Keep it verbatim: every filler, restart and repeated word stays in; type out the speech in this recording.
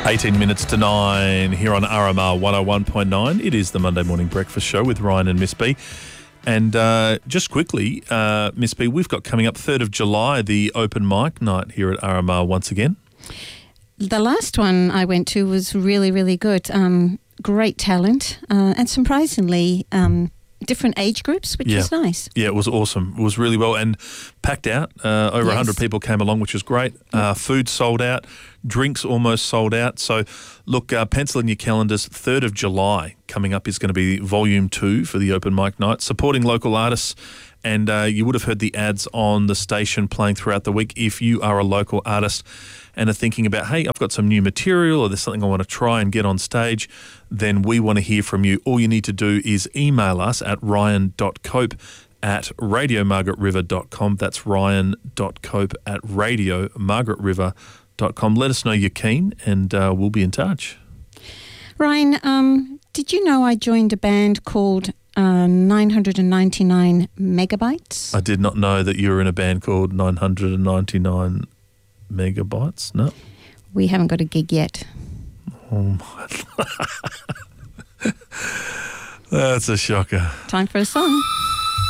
eighteen minutes to nine here on R M R one oh one point nine. It is the Monday Morning Breakfast Show with Ryan and Miss B. And uh, just quickly, uh, Miss B, we've got coming up third of July, the open mic night here at R M R once again. The last one I went to was really, really good. Um, great talent uh, and surprisingly um, different age groups, which yeah. was nice. Yeah, it was awesome. It was really well and packed out. Uh, over Yes. one hundred people came along, which was great. Uh, food sold out. Drinks almost sold out. So, look, uh, pencil in your calendars. third of July coming up is going to be volume two for the open mic night, supporting local artists. And uh, you would have heard the ads on the station playing throughout the week. If you are a local artist and are thinking about, hey, I've got some new material or there's something I want to try and get on stage, then we want to hear from you. All you need to do is email us at ryan dot cope at radio margaret river dot com. That's ryan dot cope at radio margaret river dot com. Let us know you're keen and uh, we'll be in touch. Ryan, um, did you know I joined a band called uh, nine hundred ninety-nine Megabytes? I did not know that you were in a band called nine hundred ninety-nine Megabytes. No. We haven't got a gig yet. Oh my. That's a shocker. Time for a song.